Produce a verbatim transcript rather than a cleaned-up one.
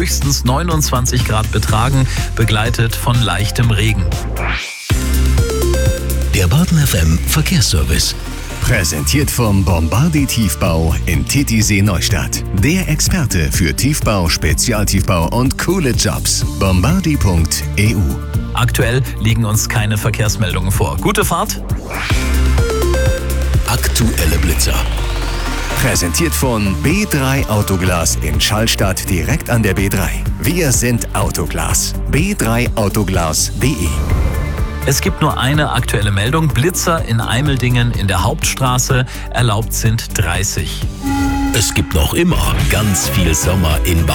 höchstens neunundzwanzig Grad betragen, begleitet von leichtem Regen. Der Baden F M Verkehrsservice. Präsentiert vom Bombardi Tiefbau in Titisee Neustadt. Der Experte für Tiefbau, Spezialtiefbau und coole Jobs. bombardi punkt e u. Aktuell liegen uns keine Verkehrsmeldungen vor. Gute Fahrt! Aktuelle Blitzer. Präsentiert von B drei Autoglas in Schallstadt direkt an der B drei. Wir sind Autoglas. b drei autoglas punkt de. Es gibt nur eine aktuelle Meldung. Blitzer in Eimeldingen in der Hauptstraße. Erlaubt sind dreißig. Es gibt noch immer ganz viel Sommer in Baden.